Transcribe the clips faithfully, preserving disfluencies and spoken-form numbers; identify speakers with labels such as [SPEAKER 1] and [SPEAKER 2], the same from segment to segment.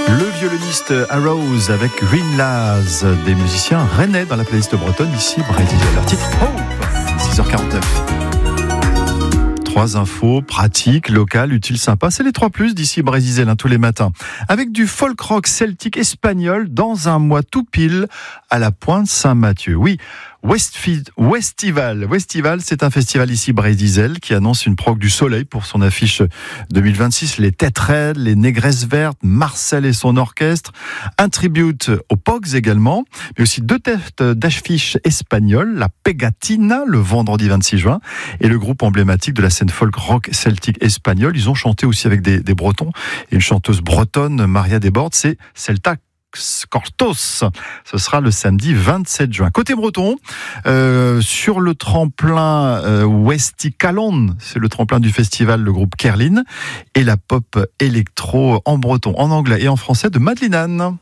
[SPEAKER 1] Le violoniste Arrows avec Green Laz, des musiciens rennais dans la playlist bretonne, ici Brésil. Leur titre Hope, six heures quarante-neuf. Trois infos pratiques, locales, utiles, sympas. C'est les trois plus d'ici Brésil, hein, tous les matins. Avec du folk rock celtique espagnol dans un mois tout pile à la Pointe Saint-Mathieu. Oui, Westfi- Westival. Westival, c'est un festival ici Brésil qui annonce une prog du soleil pour son affiche deux mille vingt-six. Les Têtes Raides, les Négresses Vertes, Marcel et son orchestre. Un tribute aux Pogs également, mais aussi deux têtes d'affiches espagnoles, la Pegatina, le vendredi vingt-six juin, et le groupe emblématique de la scène folk rock celtique espagnole. Ils ont chanté aussi avec des, des Bretons. Et une chanteuse bretonne, Maria Desbordes, c'est Celta Cortos. Ce sera le samedi vingt-sept juin. Côté breton, euh, sur le tremplin euh, Westicalon, c'est le tremplin du festival, le groupe Kerlin, et la pop électro en breton, en anglais et en français de Madeleine Anne.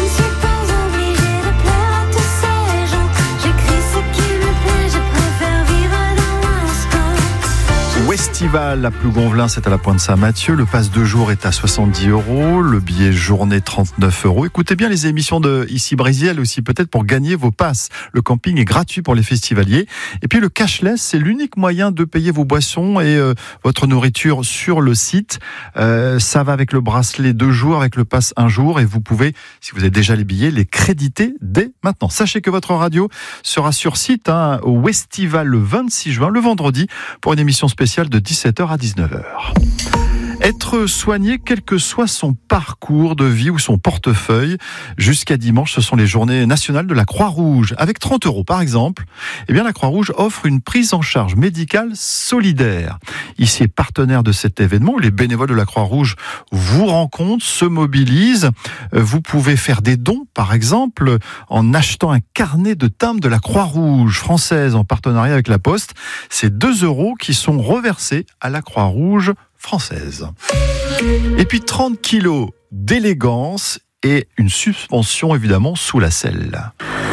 [SPEAKER 1] Westival, la plus Gonvelin, c'est à la Pointe Saint-Mathieu. Le pass de jour est à soixante-dix euros. Le billet journée, trente-neuf euros. Écoutez bien les émissions de Ici Brésil aussi, peut-être pour gagner vos passes. Le camping est gratuit pour les festivaliers. Et puis le cashless, c'est l'unique moyen de payer vos boissons et euh, votre nourriture sur le site. Euh, ça va avec le bracelet deux jours, avec le pass un jour. Et vous pouvez, si vous avez déjà les billets, les créditer dès maintenant. Sachez que votre radio sera sur site hein, au Westival le vingt-six juin, le vendredi, pour une émission spéciale de dix-sept heures à dix-neuf heures. Être soigné, quel que soit son parcours de vie ou son portefeuille, jusqu'à dimanche, ce sont les journées nationales de la Croix-Rouge. Avec trente euros par exemple, eh bien la Croix-Rouge offre une prise en charge médicale solidaire. Ici est partenaire de cet événement. Les bénévoles de la Croix-Rouge vous rencontrent, se mobilisent. Vous pouvez faire des dons, par exemple, en achetant un carnet de timbres de la Croix-Rouge française en partenariat avec la Poste. C'est deux euros qui sont reversés à la Croix-Rouge française. Et puis trente kilos d'élégance et une suspension évidemment sous la selle.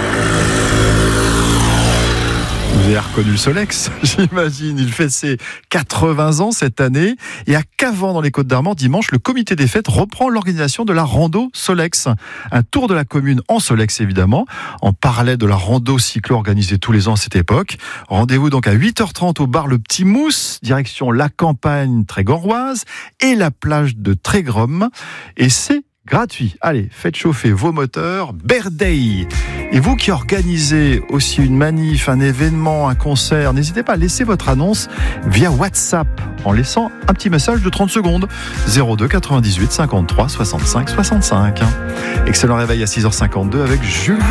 [SPEAKER 1] Vous avez reconnu le Solex, j'imagine. Il fait ses quatre-vingts ans cette année. Et à Cavant, dans les Côtes-d'Armor, dimanche, le comité des fêtes reprend l'organisation de la rando Solex. Un tour de la commune en Solex, évidemment, en parallèle de la rando cyclo organisée tous les ans à cette époque. Rendez-vous donc à huit heures trente au bar Le Petit Mousse, direction la campagne trégoroise et la plage de Trégrom. Et c'est gratuit. Allez, faites chauffer vos moteurs. Birthday. Et vous qui organisez aussi une manif, un événement, un concert, n'hésitez pas à laisser votre annonce via WhatsApp en laissant un petit message de trente secondes. zéro deux quatre-vingt-dix-huit cinquante-trois soixante-cinq soixante-cinq. Excellent réveil à six heures cinquante-deux avec Jules.